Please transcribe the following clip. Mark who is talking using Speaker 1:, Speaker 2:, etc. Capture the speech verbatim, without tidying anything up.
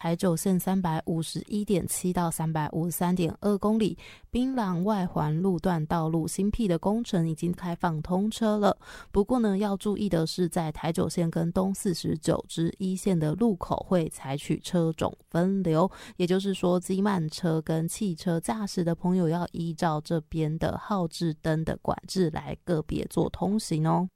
Speaker 1: 台九线三百五十一点七到三百五十三点二公里，槟榔外环路段道路新辟的工程已经开放通车了。不过呢，要注意的是，在台九线跟东四十九支一线的路口会采取车种分流，也就是说，机慢车跟汽车驾驶的朋友要依照这边的号志灯的管制来个别做通行哦。